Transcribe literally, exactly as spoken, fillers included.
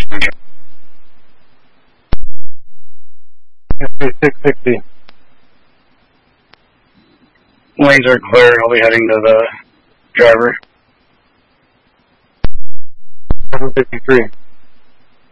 six sixty. Lanes are clear. I'll be heading to the driver. seven fifty-three.